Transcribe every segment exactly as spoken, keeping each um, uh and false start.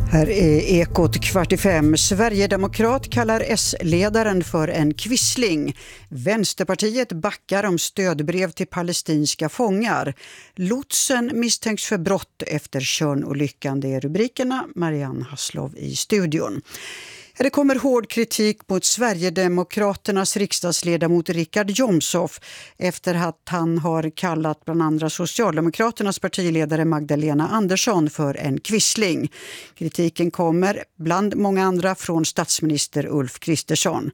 Här är Ekot kvart i fem. Sverigedemokrat kallar S-ledaren för en kvissling. Vänsterpartiet backar om stödbrev till palestinska fångar. Lotsen misstänks för brott efter Tjörnolyckan. Det är rubrikerna. Marianne Hasslov i studion. Det kommer hård kritik mot Sverigedemokraternas riksdagsledamot Richard Jomshof efter att han har kallat bland andra Socialdemokraternas partiledare Magdalena Andersson för en kvissling. Kritiken kommer bland många andra från statsminister Ulf Kristersson.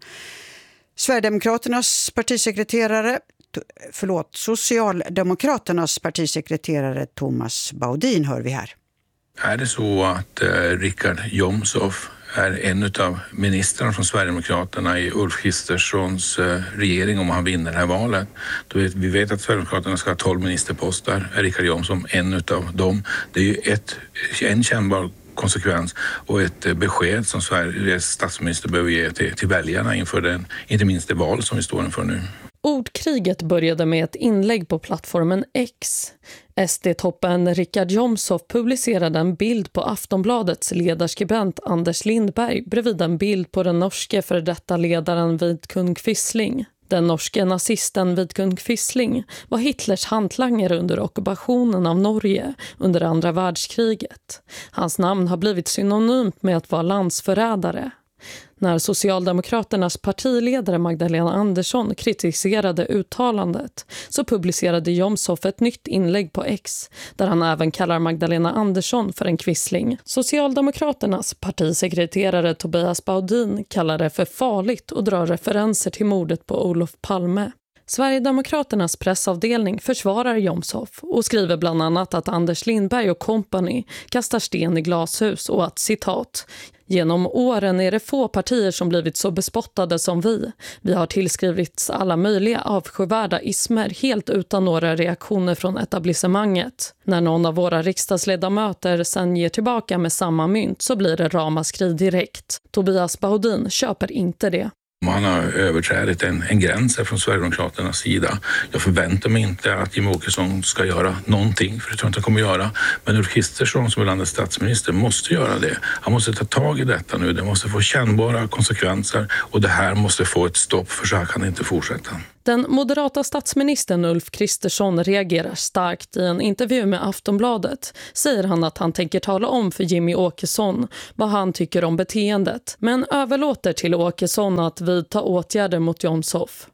Sverigedemokraternas partisekreterare, förlåt, Socialdemokraternas partisekreterare Thomas Baudin hör vi här. Är det så att eh, Richard Jomshof är en av ministrarna från Sverigedemokraterna i Ulf Kristerssons eh, regering om han vinner det här valet? Då vet, vi vet att Sverigedemokraterna ska ha tolv ministerposter. Är Richard Jomshof en av dem? Det är ju ett, en kännbar konsekvens och ett eh, besked som Sveriges statsminister behöver ge till, till väljarna inför den, inte minst det val som vi står inför nu. Ordkriget började med ett inlägg på plattformen X. S D-toppen Richard Jomshof publicerade en bild på Aftonbladets ledarskribent Anders Lindberg bredvid en bild på den norske före detta ledaren Vidkun Quisling. Den norske nazisten Vidkun Quisling var Hitlers hantlangare under ockupationen av Norge under andra världskriget. Hans namn har blivit synonymt med att vara landsförrädare. När Socialdemokraternas partiledare Magdalena Andersson kritiserade uttalandet så publicerade Jomshof ett nytt inlägg på X där han även kallar Magdalena Andersson för en kvissling. Socialdemokraternas partisekreterare Tobias Baudin kallar det för farligt och drar referenser till mordet på Olof Palme. Sverigedemokraternas pressavdelning försvarar Jomshof och skriver bland annat att Anders Lindberg och company kastar sten i glashus och att, citat, genom åren är det få partier som blivit så bespottade som vi. Vi har tillskrivits alla möjliga avskyvärda ismer helt utan några reaktioner från etablissemanget. När någon av våra riksdagsledamöter sen ger tillbaka med samma mynt så blir det ramaskri direkt. Tobias Baudin köper inte det. Man har överträdigt en, en gräns från Sverigedemokraternas sida. Jag förväntar mig inte att Jimmie Åkesson ska göra någonting, för det tror jag inte han kommer göra. Men Ulf Kristersson som är landets statsminister måste göra det. Han måste ta tag i detta nu. Det måste få kännbara konsekvenser och det här måste få ett stopp, för så här kan det inte fortsätta. Den moderata statsministern Ulf Kristersson reagerar starkt. I en intervju med Aftonbladet säger han att han tänker tala om för Jimmie Åkesson vad han tycker om beteendet, men överlåter till Åkesson att vidta åtgärder mot Jomshof.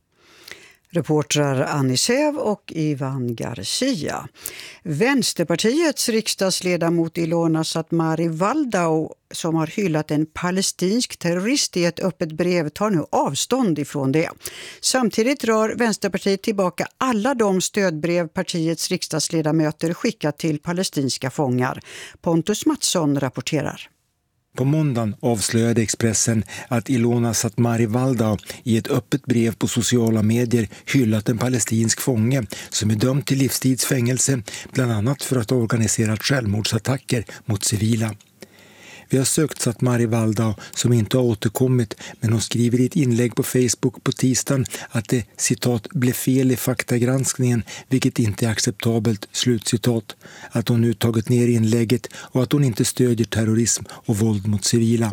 Reportrar Annie Sev och Ivan Garcia. Vänsterpartiets riksdagsledamot Ilona Satmari Waldau, som har hyllat en palestinsk terrorist i ett öppet brev, tar nu avstånd ifrån det. Samtidigt drar Vänsterpartiet tillbaka alla de stödbrev partiets riksdagsledamöter skickat till palestinska fångar. Pontus Mattsson rapporterar. På måndagen avslöjade Expressen att Ilona Satmari Waldau i ett öppet brev på sociala medier hyllat en palestinsk fånge som är dömd till livstidsfängelse, bland annat för att ha organiserat självmordsattacker mot civila. Vi har sökt Satmari Waldau som inte har återkommit, men hon skriver i ett inlägg på Facebook på tisdagen att det, citat, blev fel i faktagranskningen, vilket inte är acceptabelt, slutcitat. Att hon nu tagit ner inlägget och att hon inte stödjer terrorism och våld mot civila.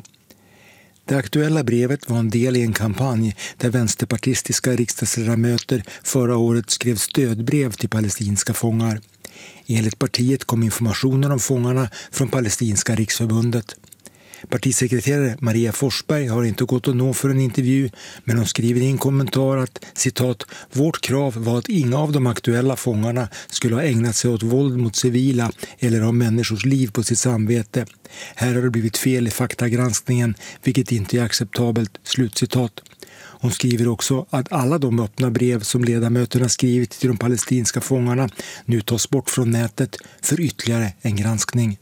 Det aktuella brevet var en del i en kampanj där vänsterpartistiska riksdagsledamöter förra året skrev stödbrev till palestinska fångar. Enligt partiet kom informationen om fångarna från Palestinska riksförbundet. Partisekreterare Maria Forsberg har inte gått att nå för en intervju, men hon skriver i en kommentar att, citat, vårt krav var att inga av de aktuella fångarna skulle ha ägnat sig åt våld mot civila eller ha människors liv på sitt samvete. Här har det blivit fel i faktagranskningen, vilket inte är acceptabelt, slutcitat. Hon skriver också att alla de öppna brev som ledamöterna skrivit till de palestinska fångarna nu tas bort från nätet för ytterligare en granskning.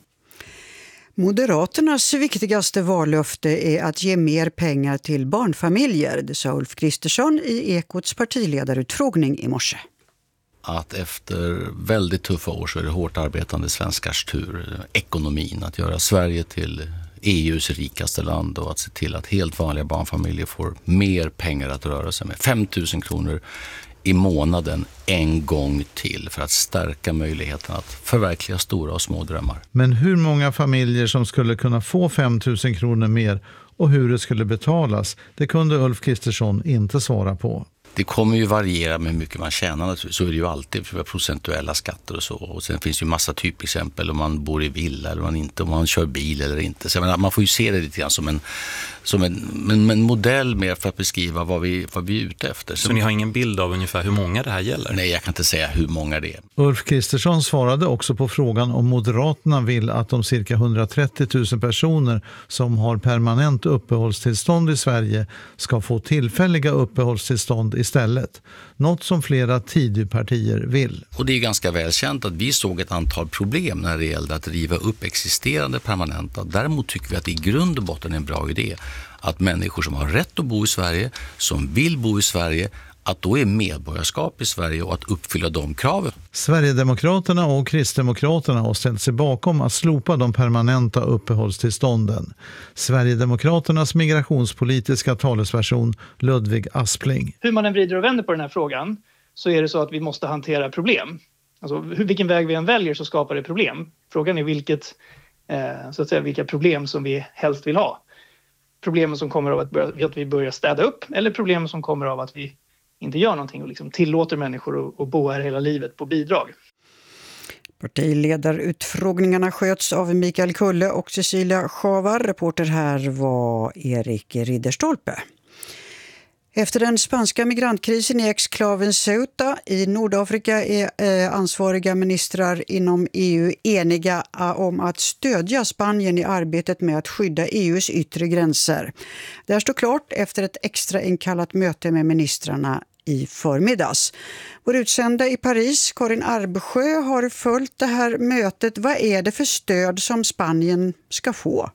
Moderaternas viktigaste vallöfte är att ge mer pengar till barnfamiljer, det sa Ulf Kristersson i Ekots partiledarutfrågning i morse. Att efter väldigt tuffa år så är det hårt arbetande svenskars tur, ekonomin, att göra Sverige till E U:s rikaste land och att se till att helt vanliga barnfamiljer får mer pengar att röra sig med. fem tusen kronor i månaden en gång till för att stärka möjligheten att förverkliga stora och små drömmar. Men hur många familjer som skulle kunna få fem tusen kronor mer och hur det skulle betalas, det kunde Ulf Kristersson inte svara på. Det kommer ju variera med hur mycket man tjänar. Så är det ju alltid för procentuella skatter och så. Och sen finns det ju massa typexempel om man bor i villa eller man inte, om man kör bil eller inte. Så menar, man får ju se det lite grann som en, som en, en, en modell mer för att beskriva vad vi, vad vi är ute efter. Så, så ni har ingen bild av ungefär hur många det här gäller? Nej, jag kan inte säga hur många det är. Ulf Kristersson svarade också på frågan om Moderaterna vill att de cirka hundratrettio tusen personer som har permanent uppehållstillstånd i Sverige ska få tillfälliga uppehållstillstånd istället. Något som flera Tidöpartier vill. Och det är ganska välkänt att vi såg ett antal problem när det gällde att riva upp existerande permanenta. Däremot tycker vi att det i grund och botten är en bra idé att människor som har rätt att bo i Sverige, som vill bo i Sverige, att då är medborgarskap i Sverige och att uppfylla de kraven. Sverigedemokraterna och Kristdemokraterna har ställt sig bakom att slopa de permanenta uppehållstillstånden. Sverigedemokraternas migrationspolitiska talesperson Ludvig Aspling. Hur man än vrider och vänder på den här frågan så är det så att vi måste hantera problem. Alltså hur, vilken väg vi än väljer så skapar det problem. Frågan är vilket, eh, så att säga, vilka problem som vi helst vill ha. Problemen som kommer av att, börja, att vi börjar städa upp eller problemen som kommer av att vi inte gör någonting och liksom tillåter människor att, att bo här hela livet på bidrag. Partiledarutfrågningarna sköts av Mikael Kulle och Cecilia Schavar. Reporter här var Erik Ridderstolpe. Efter den spanska migrantkrisen i exklaven Ceuta i Nordafrika är eh, ansvariga ministrar inom E U eniga eh, om att stödja Spanien i arbetet med att skydda E U:s yttre gränser. Det här står klart efter ett extra inkallat möte med ministrarna i förmiddags. Vår utsända i Paris, Karin Arbsjö, har följt det här mötet. Vad är det för stöd som Spanien ska få?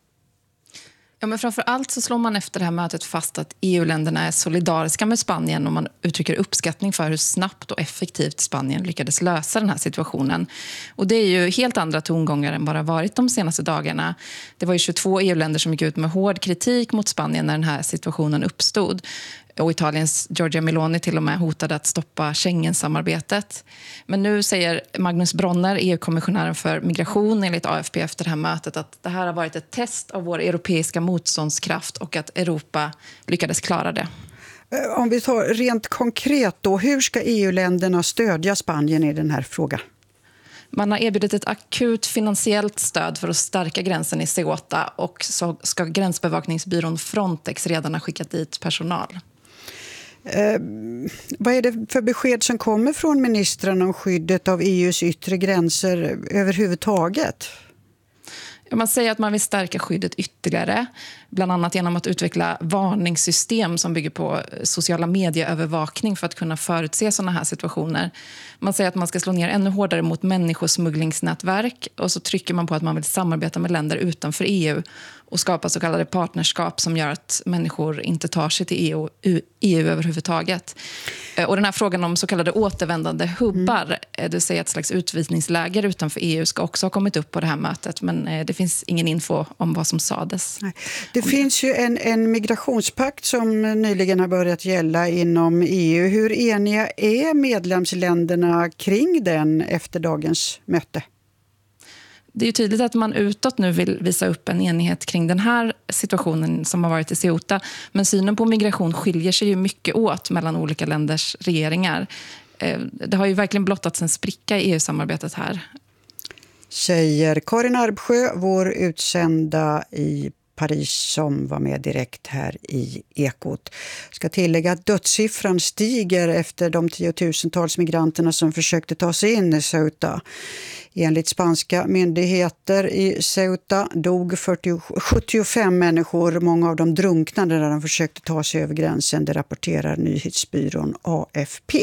Ja, men framför allt så slår man efter det här mötet fast att E U-länderna är solidariska med Spanien och man uttrycker uppskattning för hur snabbt och effektivt Spanien lyckades lösa den här situationen. Och det är ju helt andra tongångar än bara varit de senaste dagarna. Det var ju tjugotvå E U-länder som gick ut med hård kritik mot Spanien när den här situationen uppstod. Och Italiens Giorgia Meloni till och med hotade att stoppa Schengen-samarbetet. Men nu säger Magnus Bronner, E U-kommissionären för migration, enligt A F P efter det här mötet att det här har varit ett test av vår europeiska motståndskraft och att Europa lyckades klara det. Om vi tar rent konkret då, hur ska E U-länderna stödja Spanien i den här frågan? Man har erbjudit ett akut finansiellt stöd för att stärka gränsen i Ceuta och så ska gränsbevakningsbyrån Frontex redan ha skickat dit personal. Eh, vad är det för besked som kommer från ministrarna om skyddet av E U:s yttre gränser överhuvudtaget? Man säger att man vill stärka skyddet ytterligare, bland annat genom att utveckla varningssystem som bygger på sociala medieövervakning för att kunna förutse sådana här situationer. Man säger att man ska slå ner ännu hårdare mot människosmugglingsnätverk och så trycker man på att man vill samarbeta med länder utanför E U och skapa så kallade partnerskap som gör att människor inte tar sig till E U, E U överhuvudtaget. Och den här frågan om så kallade återvändande hubbar, mm. det vill säga ett slags utvisningsläger utanför E U, ska också ha kommit upp på det här mötet, men det finns ingen info om vad som sades. Nej. Det finns ju en, en migrationspakt som nyligen har börjat gälla inom E U. Hur eniga är medlemsländerna kring den efter dagens möte? Det är ju tydligt att man utåt nu vill visa upp en enighet kring den här situationen som har varit i Ceuta. Men synen på migration skiljer sig ju mycket åt mellan olika länders regeringar. Det har ju verkligen blottats en spricka i E U-samarbetet här. Säger Karin Arbsjö, vår utsända i Paris som var med direkt här i Ekot. Ska tillägga att dödssiffran stiger efter de tiotusentals migranterna som försökte ta sig in i Ceuta. Enligt spanska myndigheter i Ceuta dog fyrtio, sjuttiofem människor, många av dem drunknade när de försökte ta sig över gränsen, det rapporterar nyhetsbyrån A F P.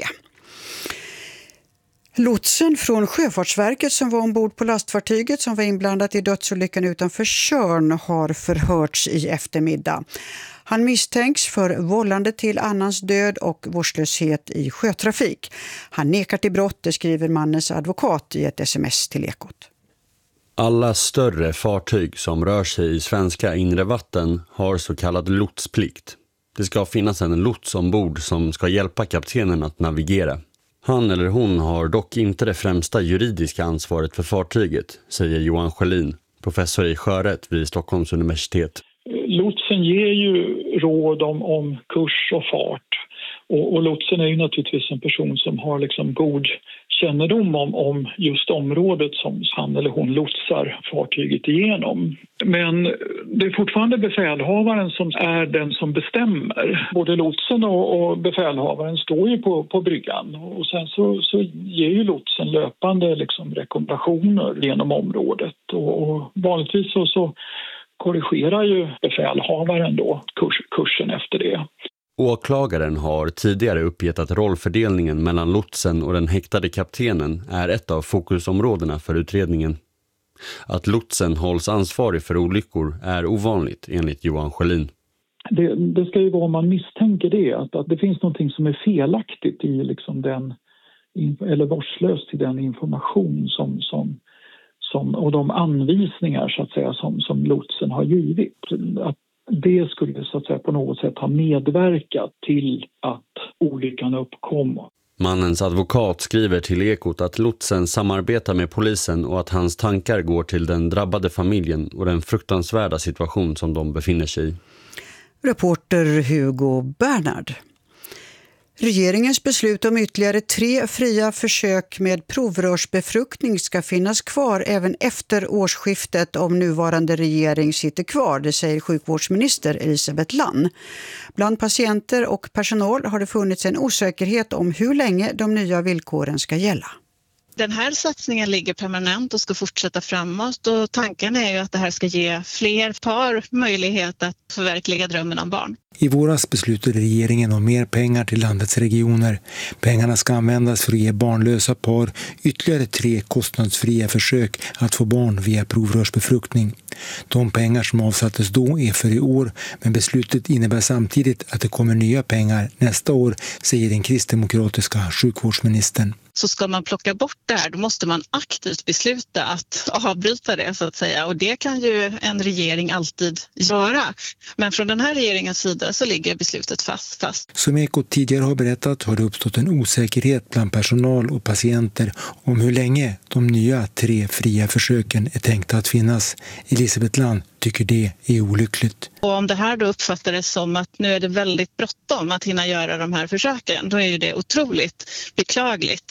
Lotsen från Sjöfartsverket som var ombord på lastfartyget som var inblandat i dödsolyckan utanför Tjörn har förhörts i eftermiddag. Han misstänks för vållande till annans död och vårdslöshet i sjötrafik. Han nekar till brott, det skriver mannens advokat i ett sms till Ekot. Alla större fartyg som rör sig i svenska inre vatten har så kallad lotsplikt. Det ska finnas en lots ombord som ska hjälpa kaptenen att navigera. Han eller hon har dock inte det främsta juridiska ansvaret för fartyget, säger Johan Sjölin, professor i sjörätt vid Stockholms universitet. Lotsen ger ju råd om, om kurs och fart. Och, och lotsen är ju naturligtvis en person som har liksom god kännedom om, om just området som han eller hon lotsar fartyget igenom. Men det är fortfarande befälhavaren som är den som bestämmer. Både lotsen och, och befälhavaren står ju på, på bryggan. Och sen så, så ger ju lotsen löpande liksom rekommendationer genom området. Och, och vanligtvis så, så korrigerar ju befälhavaren då kurs, kursen efter det. Åklagaren har tidigare uppgett att rollfördelningen mellan lotsen och den häktade kaptenen är ett av fokusområdena för utredningen. Att lotsen hålls ansvarig för olyckor är ovanligt, enligt Johan Sjölin. Det, det ska ju vara om man misstänker det, att, att det finns någonting som är felaktigt i liksom den, eller vårdslöst i den information som, som, som, och de anvisningar så att säga som, som lotsen har givit. Att det skulle så att säga på något sätt ha medverkat till att olyckan uppkom. Mannens advokat skriver till Ekot att lotsen samarbetar med polisen och att hans tankar går till den drabbade familjen och den fruktansvärda situation som de befinner sig i. Reporter Hugo Bernhard. Regeringens beslut om ytterligare tre fria försök med provrörsbefruktning ska finnas kvar även efter årsskiftet om nuvarande regering sitter kvar, det säger sjukvårdsminister Elisabeth Lann. Bland patienter och personal har det funnits en osäkerhet om hur länge de nya villkoren ska gälla. Den här satsningen ligger permanent och ska fortsätta framåt, och tanken är ju att det här ska ge fler par möjlighet att förverkliga drömmen om barn. I våras beslutade regeringen om mer pengar till landets regioner. Pengarna ska användas för att ge barnlösa par ytterligare tre kostnadsfria försök att få barn via provrörsbefruktning. De pengar som avsattes då är för i år, men beslutet innebär samtidigt att det kommer nya pengar nästa år, säger den kristdemokratiska sjukvårdsministern. Så ska man plocka bort det här, då måste man aktivt besluta att avbryta det så att säga. Och det kan ju en regering alltid göra. Men från den här regeringens sida så ligger beslutet fast. fast. Som Ekot tidigare har berättat har det uppstått en osäkerhet bland personal och patienter om hur länge de nya tre fria försöken är tänkta att finnas. Elisabeth Lann tycker det är olyckligt. Och om det här då uppfattades som att nu är det väldigt bråttom att hinna göra de här försöken, då är ju det otroligt beklagligt.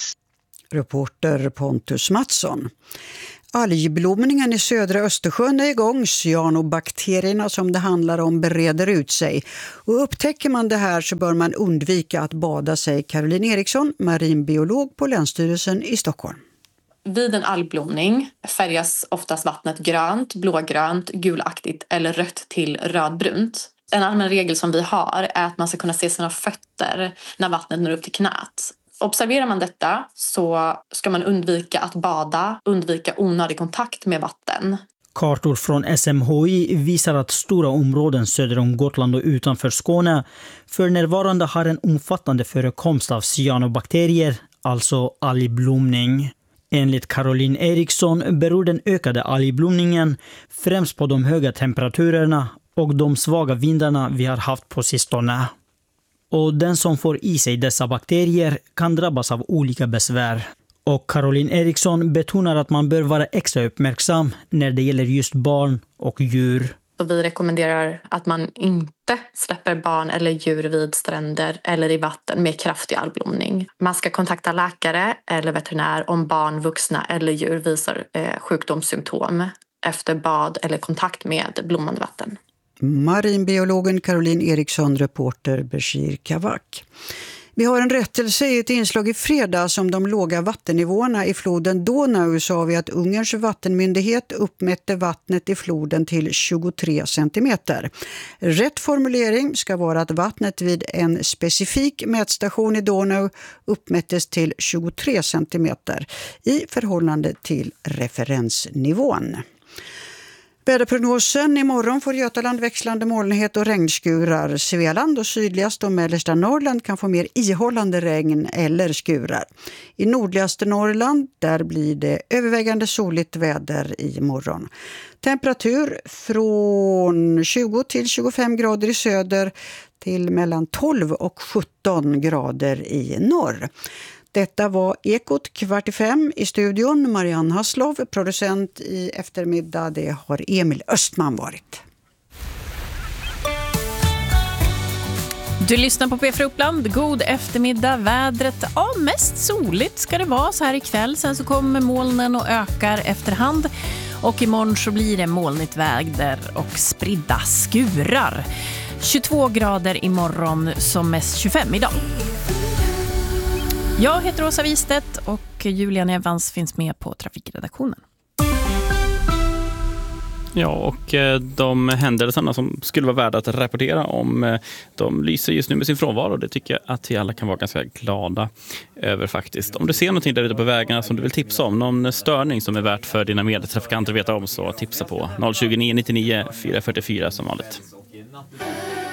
Reporter Pontus Mattsson. Algblomningen i södra Östersjön är igång. Cyanobakterierna som det handlar om breder ut sig. Och upptäcker man det här så bör man undvika att bada, säger Caroline Eriksson, marinbiolog på Länsstyrelsen i Stockholm. Vid en algblomning färgas oftast vattnet grönt, blågrönt, gulaktigt eller rött till rödbrunt. En allmän regel som vi har är att man ska kunna se sina fötter när vattnet når upp till knät. Observerar man detta så ska man undvika att bada, undvika onödig kontakt med vatten. Kartor från S M H I visar att stora områden söder om Gotland och utanför Skåne för närvarande har en omfattande förekomst av cyanobakterier, alltså algblomning. Enligt Caroline Eriksson beror den ökade algblomningen främst på de höga temperaturerna och de svaga vindarna vi har haft på sistone. Och den som får i sig dessa bakterier kan drabbas av olika besvär. Och Caroline Eriksson betonar att man bör vara extra uppmärksam när det gäller just barn och djur. Så vi rekommenderar att man inte släpper barn eller djur vid stränder eller i vatten med kraftig algblomning. Man ska kontakta läkare eller veterinär om barn, vuxna eller djur visar eh, sjukdomssymptom efter bad eller kontakt med blommande vatten. Marinbiologen Caroline Eriksson, reporter Bashir Kavak. Vi har en rättelse i ett inslag i fredags om de låga vattennivåerna i floden Donau, sa vi att Ungerns vattenmyndighet uppmätte vattnet i floden till tjugotre centimeter. Rätt formulering ska vara att vattnet vid en specifik mätstation i Donau uppmättes till tjugotre centimeter i förhållande till referensnivån. Väderprognosen: imorgon får Götaland växlande molnighet och regnskurar. Svealand och sydligaste och mellersta Norrland kan få mer ihållande regn eller skurar. I nordligaste Norrland där blir det övervägande soligt väder i morgon. Temperatur från tjugo till tjugofem grader i söder till mellan tolv och sjutton grader i norr. Detta var Ekot kvart i fem. I studion Marianne Hasslov, producent i eftermiddag. Det har Emil Östman varit. Du lyssnar på P fyra Uppland. God eftermiddag. Vädret, ja, mest soligt ska det vara så här ikväll. Sen så kommer molnen och ökar efterhand. Och imorgon så blir det molnigt väder och spridda skurar. tjugotvå grader imorgon, som mest tjugofem idag. Jag heter Åsa Wistedt och Julian Evans finns med på trafikredaktionen. Ja, och de händelserna som skulle vara värda att rapportera om, de lyser just nu med sin frånvaro. Det tycker jag att vi alla kan vara ganska glada över faktiskt. Om du ser någonting där ute på vägarna som du vill tipsa om, någon störning som är värt för dina medtrafikanter att veta om, så tipsa på noll tjugo, nio nittionio, fyra fyrtiofyra som vanligt.